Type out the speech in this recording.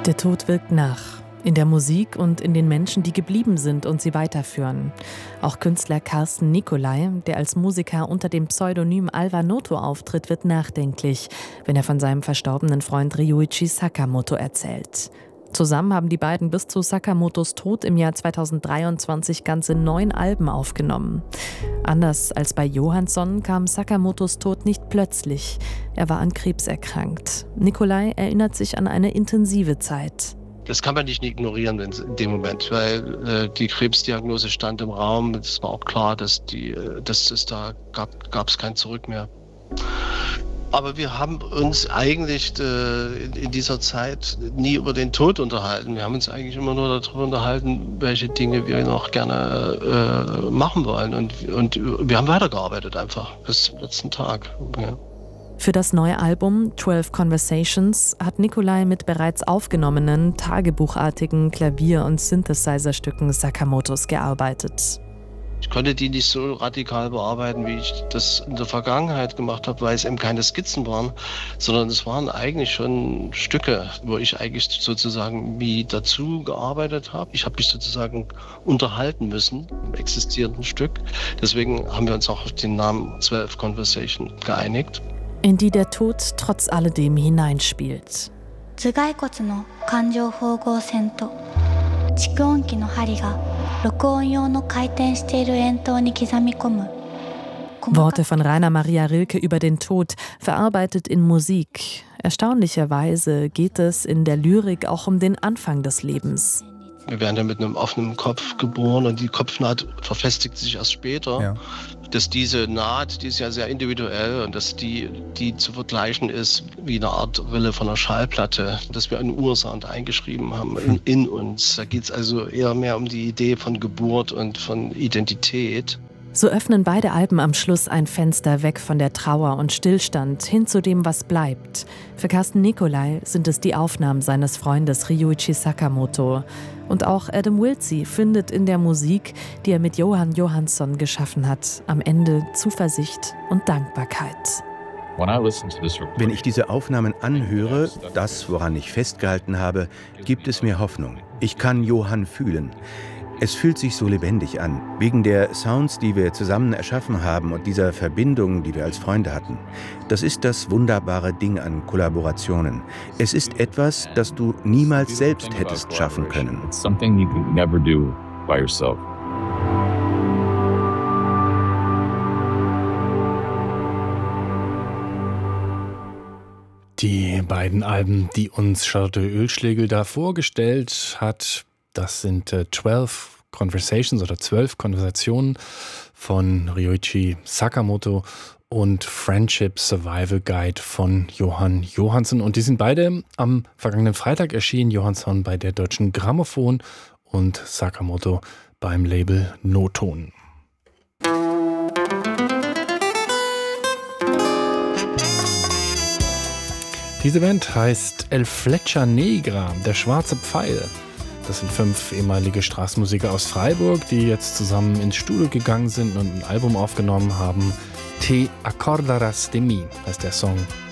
Der Tod wirkt nach. In der Musik und in den Menschen, die geblieben sind und sie weiterführen. Auch Künstler Carsten Nicolai, der als Musiker unter dem Pseudonym Alva Noto auftritt, wird nachdenklich, wenn er von seinem verstorbenen Freund Ryuichi Sakamoto erzählt. Zusammen haben die beiden bis zu Sakamotos Tod im Jahr 2023 ganze 9 Alben aufgenommen. Anders als bei Johansson kam Sakamotos Tod nicht plötzlich. Er war an Krebs erkrankt. Nicolai erinnert sich an eine intensive Zeit. Das kann man nicht ignorieren in dem Moment, weil die Krebsdiagnose stand im Raum. Es war auch klar, dass da gab es kein Zurück mehr. Aber wir haben uns eigentlich in dieser Zeit nie über den Tod unterhalten. Wir haben uns eigentlich immer nur darüber unterhalten, welche Dinge wir noch gerne machen wollen. Und wir haben weitergearbeitet einfach bis zum letzten Tag. Ja. Für das neue Album 12 Conversations hat Nicolai mit bereits aufgenommenen, tagebuchartigen Klavier- und Synthesizer-Stücken Sakamotos gearbeitet. Ich konnte die nicht so radikal bearbeiten, wie ich das in der Vergangenheit gemacht habe, weil es eben keine Skizzen waren, sondern es waren eigentlich schon Stücke, wo ich eigentlich sozusagen wie dazu gearbeitet habe. Ich habe mich sozusagen unterhalten müssen im existierenden Stück. Deswegen haben wir uns auch auf den Namen 12 Conversation geeinigt. In die der Tod trotz alledem hineinspielt. 頭蓋骨の環状縫合線と蓄音機の針が録音用の回転している円筒に刻み込む Worte von Rainer Maria Rilke über den Tod, verarbeitet in Musik. Erstaunlicherweise geht es in der Lyrik auch um den Anfang des Lebens. Wir werden ja mit einem offenen Kopf geboren und die Kopfnaht verfestigt sich erst später. Ja. Dass diese Naht, die ist ja sehr individuell und dass die zu vergleichen ist wie eine Art Rille von einer Schallplatte, dass wir einen Ursound eingeschrieben haben in uns. Da geht es also eher mehr um die Idee von Geburt und von Identität. So öffnen beide Alben am Schluss ein Fenster weg von der Trauer und Stillstand hin zu dem, was bleibt. Für Carsten Nicolai sind es die Aufnahmen seines Freundes Ryuichi Sakamoto. Und auch Adam Wiltzie findet in der Musik, die er mit Jóhann Jóhannsson geschaffen hat, am Ende Zuversicht und Dankbarkeit. Wenn ich diese Aufnahmen anhöre, das, woran ich festgehalten habe, gibt es mir Hoffnung. Ich kann Johann fühlen. Es fühlt sich so lebendig an, wegen der Sounds, die wir zusammen erschaffen haben und dieser Verbindung, die wir als Freunde hatten. Das ist das wunderbare Ding an Kollaborationen. Es ist etwas, das du niemals selbst hättest schaffen können. Die beiden Alben, die uns Charlotte Oehlschlegel da vorgestellt hat, das sind 12 Conversations oder 12 Konversationen von Ryuichi Sakamoto und Friendship Survival Guide von Jóhann Jóhannsson. Und die sind beide am vergangenen Freitag erschienen. Jóhannsson bei der Deutschen Grammophon und Sakamoto beim Label Noton. Diese Band heißt El Flecha Negra, der schwarze Pfeil. Das sind 5 ehemalige Straßenmusiker aus Freiburg, die jetzt zusammen ins Studio gegangen sind und ein Album aufgenommen haben. Te acordarás de mí heißt der Song.